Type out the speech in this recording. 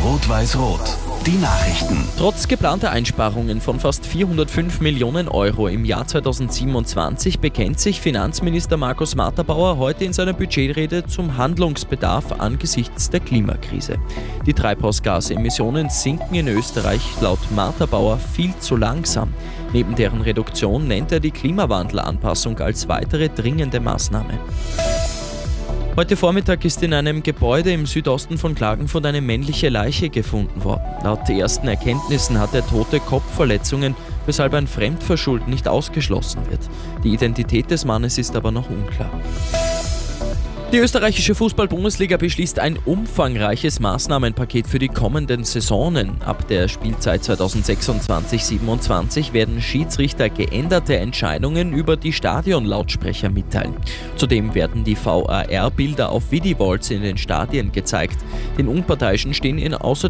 Rot-Weiß-Rot, die Nachrichten. Trotz geplanter Einsparungen von fast 405 Millionen Euro im Jahr 2027 bekennt sich Finanzminister Markus Marterbauer heute in seiner Budgetrede zum Handlungsbedarf angesichts der Klimakrise. Die Treibhausgasemissionen sinken in Österreich laut Marterbauer viel zu langsam. Neben deren Reduktion nennt er die Klimawandelanpassung als weitere dringende Maßnahme. Heute Vormittag ist in einem Gebäude im Südosten von Klagenfurt eine männliche Leiche gefunden worden. Laut ersten Erkenntnissen hat der Tote Kopfverletzungen, weshalb ein Fremdverschulden nicht ausgeschlossen wird. Die Identität des Mannes ist aber noch unklar. Die österreichische Fußball-Bundesliga beschließt ein umfangreiches Maßnahmenpaket für die kommenden Saisonen. Ab der Spielzeit 2026/27 werden Schiedsrichter geänderte Entscheidungen über die Stadionlautsprecher mitteilen. Zudem werden die VAR-Bilder auf Videowalls in den Stadien gezeigt. Den Unparteiischen stehen außerdem